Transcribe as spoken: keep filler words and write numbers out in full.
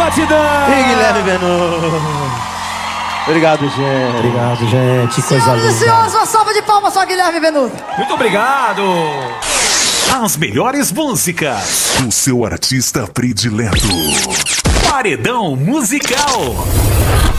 Batidão! E Guilherme Venuto. Obrigado, gente. Obrigado, gente. Coisa Senhoras e linda. senhores, uma salva de palmas para Guilherme Venuto. Muito obrigado! As melhores músicas. O seu artista predileto. Paredão musical.